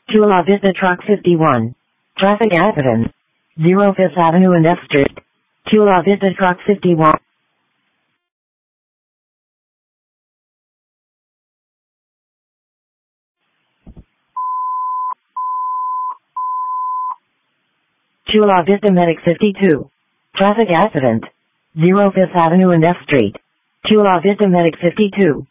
Chula Vista Truck 51. Traffic accident. 0 Fifth Avenue and F Street. Chula Vista Truck 51. Chula Vista Medic 52. Traffic accident. 0 Fifth Avenue and F Street. Chula Vista Medic 52.